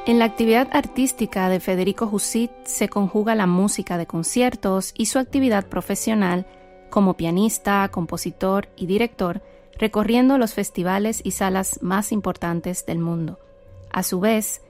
En la actividad artística de Federico Jusit se conjuga la música de conciertos y su actividad profesional como pianista, compositor y director, recorriendo los festivales y salas más importantes del mundo. A su vez,